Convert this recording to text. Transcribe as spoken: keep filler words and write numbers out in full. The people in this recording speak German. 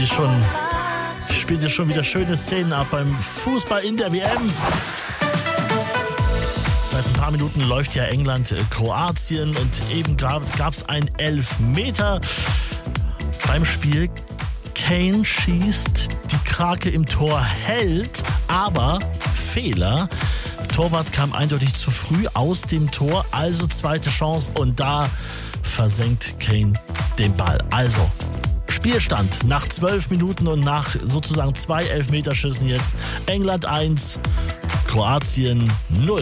Schon, spielt sich schon wieder schöne Szenen ab beim Fußball in der W M. Seit ein paar Minuten läuft ja England, Kroatien und eben gab es einen Elfmeter beim Spiel. Kane schießt, die Krake im Tor hält, aber Fehler. Torwart kam eindeutig zu früh aus dem Tor, also zweite Chance und da versenkt Kane den Ball. Also Spielstand nach zwölf Minuten und nach sozusagen zwei Elfmeterschüssen jetzt. England eins, Kroatien null.